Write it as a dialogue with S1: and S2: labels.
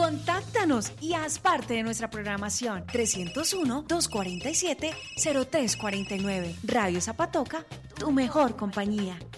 S1: Contáctanos y haz parte de nuestra programación. 301-247-0349. Radio Zapatoca, tu mejor compañía.